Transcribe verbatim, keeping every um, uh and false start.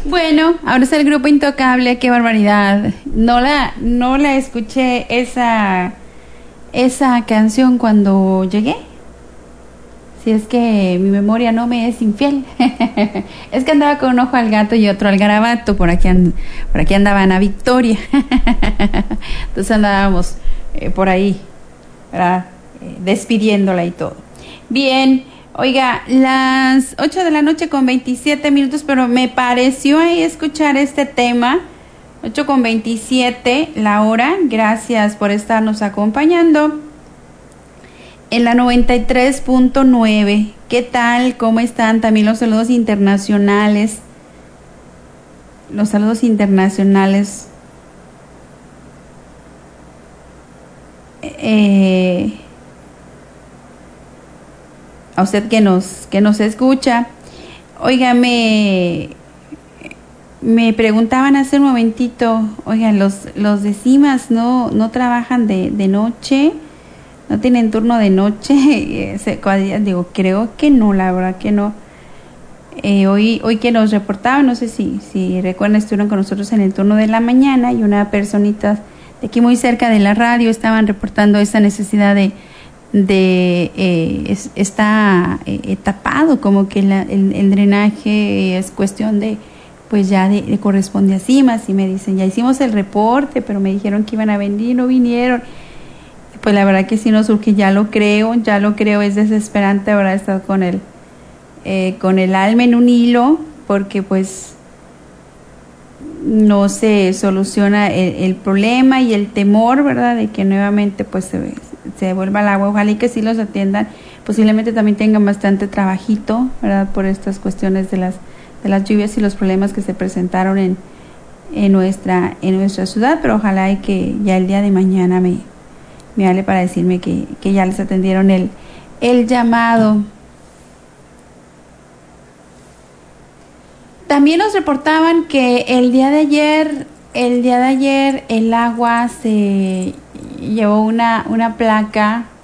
Bueno, ahora es el grupo Intocable, qué barbaridad. No la, no la escuché esa, esa canción cuando llegué. Si es que mi memoria no me es infiel. Es que andaba con un ojo al gato y otro al garabato. Por aquí, and, por aquí andaba Ana Victoria. Entonces andábamos eh, por ahí, ¿verdad? Eh, despidiéndola y todo. Bien, oiga, las ocho de la noche con veintisiete minutos, pero me pareció ahí escuchar este tema. ocho con veintisiete la hora. Gracias por estarnos acompañando. En la noventa y tres punto nueve. ¿Qué tal? ¿Cómo están? También los saludos internacionales. Los saludos internacionales. Eh, a usted que nos, que nos escucha. Oiga, me, me preguntaban hace un momentito, oigan, los, los de CIMAS no, no trabajan de, de noche. ¿No tienen turno de noche? Digo, creo que no, la verdad que no. Eh, hoy, hoy que nos reportaban, no sé si, si recuerdan, estuvieron con nosotros en el turno de la mañana y una personita de aquí muy cerca de la radio estaban reportando esa necesidad de, de eh, es, está eh, tapado, como que la, el, el drenaje es cuestión de, pues ya de, de corresponde a CIMAS, y me dicen, ya hicimos el reporte, pero me dijeron que iban a venir, no vinieron. Pues la verdad que sí nos surge, ya lo creo, ya lo creo, es desesperante ahora estar con el, eh, con el alma en un hilo, porque pues no se soluciona el, el problema y el temor, ¿verdad?, de que nuevamente pues se, se devuelva el agua. Ojalá y que sí los atiendan, posiblemente también tengan bastante trabajito, ¿verdad?, por estas cuestiones de las, de las lluvias y los problemas que se presentaron en, en, nuestra, en nuestra ciudad, pero ojalá y que ya el día de mañana me... me hable para decirme que, que ya les atendieron el, el llamado. También nos reportaban que el día de ayer, el día de ayer el agua se llevó una, una placa